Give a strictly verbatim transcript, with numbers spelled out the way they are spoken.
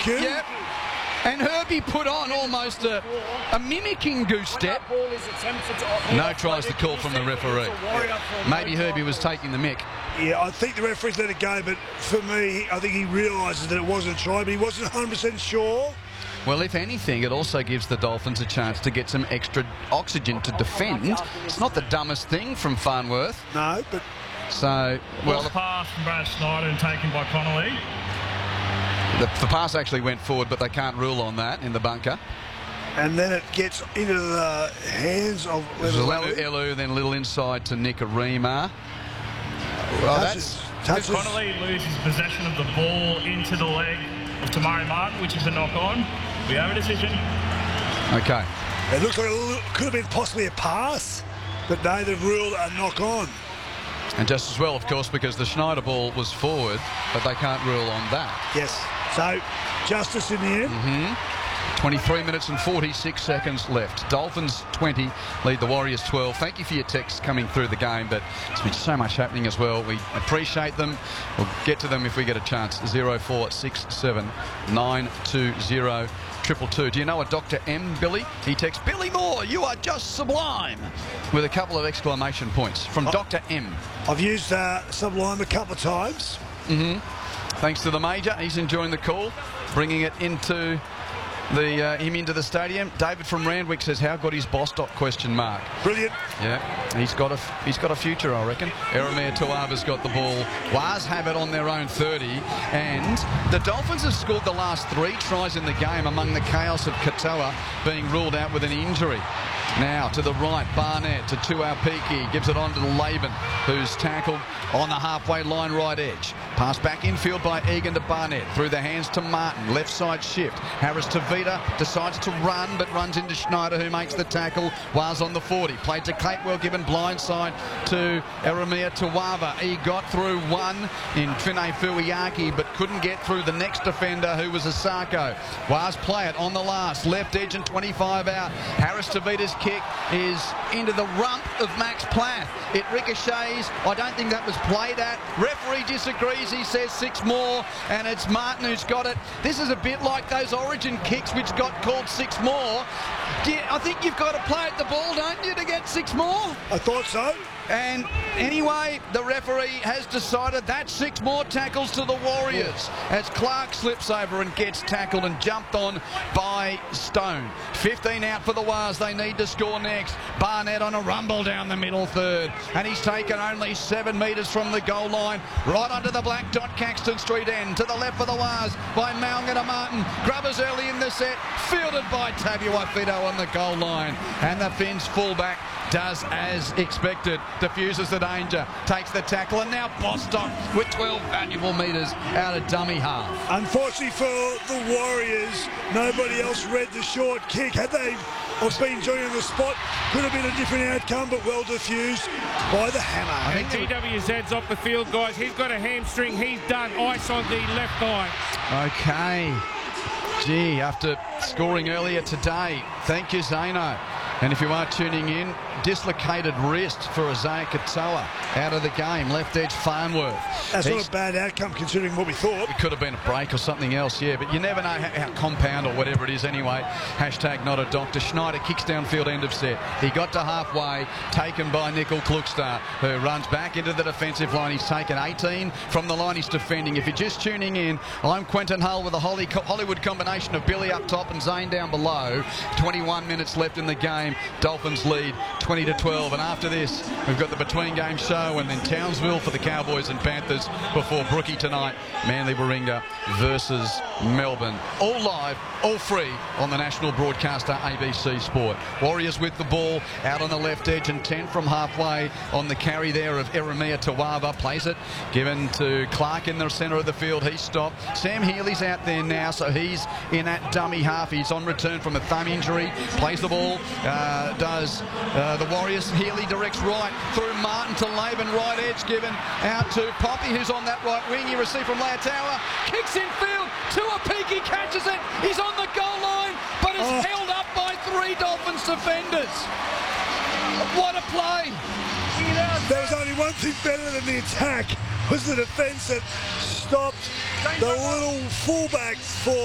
Q. Yep. And Herbie put on almost a, a mimicking goose step. No tries to call from the referee. Maybe Herbie was taking the mick. Yeah, I think the referee's let it go, but for me, I think he realises that it wasn't a try, but he wasn't one hundred percent sure. Well, if anything, it also gives the Dolphins a chance to get some extra oxygen to defend. It's not the dumbest thing from Farnworth. No, but... So, well... The pass from Brad Schneider and taken by Connolly. The, the pass actually went forward, but they can't rule on that in the bunker. And then it gets into the hands of Lenu Elu, then a little inside to Nikorima. Well, touches, that's... touches. Connolly loses possession of the ball into the leg of Tamari Martin, which is a knock-on. We have a decision. Okay. It looks like a little, could have been possibly a pass, but no, they've ruled a knock-on. And just as well, of course, because the Schneider ball was forward, but they can't rule on that. Yes. So, justice in the end. Mm-hmm. twenty-three minutes and forty-six seconds left. Dolphins twenty, lead the Warriors twelve. Thank you for your texts coming through the game, but there's been so much happening as well. We appreciate them. We'll get to them if we get a chance. zero four six seven nine two zero triple two. Do you know a Doctor M, Billy? He texts, Billy Moore, you are just sublime, with a couple of exclamation points from oh, Doctor M. I've used uh, Sublime a couple of times. Mm-hmm. Thanks to the Major. He's enjoying the call, bringing it into the uh, him into the stadium. David from Randwick says, how good is boss dot question mark. Brilliant. Yeah, he's got a he's got a future, I reckon. Eremia Tuava's got the ball. Waz have it on their own thirty, and the Dolphins have scored the last three tries in the game among the chaos of Katoa being ruled out with an injury. Now to the right, Barnett to Tuapiki, gives it on to Laban, who's tackled on the halfway line right edge. Pass back infield by Egan to Barnett, through the hands to Martin, left side shift. Harris to Vita, decides to run, but runs into Schneider, who makes the tackle. Was on the forty, played to Capewell, given blind side to Eremia Tuava. He got through one in Finay Fuiaki, but couldn't get through the next defender, who was Asako. Was play it on the last, left edge and twenty-five out. Harris to Vita's kick is into the rump of Max Plath. It ricochets. I don't think that was played at. Referee disagrees. He says six more, and it's Martin who's got it. This is a bit like those Origin kicks which got called six more. You, I think you've got to play at the ball, don't you, to get six more? I thought so. And anyway, the referee has decided that's six more tackles to the Warriors as Clark slips over and gets tackled and jumped on by Stone. fifteen out for the Wars. They need to score next. Barnett on a rumble down the middle third, and he's taken only seven metres from the goal line, right onto the black dot Caxton Street end. To the left for the Wars by Malngana Martin. Grubbers early in the set, fielded by Tabuai-Fidow on the goal line, and the Finns fullback does as expected, diffuses the danger, takes the tackle, and now Bostock with twelve valuable metres out of dummy half. Unfortunately for the Warriors, nobody else read the short kick. Had they been joined on the spot, could have been a different outcome, but well diffused by the hammer. And T W Z's off the field, guys. He's got a hamstring. He's done. Ice on the left thigh. Okay. Gee, after scoring earlier today, thank you, Zano. And if you are tuning in, dislocated wrist for Isaiah Katoa out of the game, left edge Farnworth. That's He's, not a bad outcome considering what we thought. It could have been a break or something else, yeah, but you never know how, how compound or whatever it is anyway. Hashtag not a doctor. Schneider kicks downfield, end of set. He got to halfway, taken by Nickel Klukstar, who runs back into the defensive line. He's taken eighteen from the line he's defending. If you're just tuning in, I'm Quentin Hull with a Hollywood combination of Billy up top and Zane down below. twenty-one minutes left in the game. Dolphins lead twenty to twelve, and after this we've got the between game show and then Townsville for the Cowboys and Panthers before Brookie tonight, Manly Warringah versus Melbourne. All live, all free on the national broadcaster A B C Sport. Warriors with the ball out on the left edge and ten from halfway on the carry there of Eremia Tuava. Plays it, given to Clark in the centre of the field. He's stopped. Sam Healy's out there now, so he's in that dummy half. He's on return from a thumb injury. Plays the ball, uh, does uh, the Warriors. Healy directs right through Martin to Laban, right edge given out to Poppy, who's on that right wing. He received from Leotawa, kicks in field. Tuapiki catches it. He's on the goal line, but is oh. held up by three Dolphins defenders. What a play! There was only one thing better than the attack, was the defence that stopped the little fullback for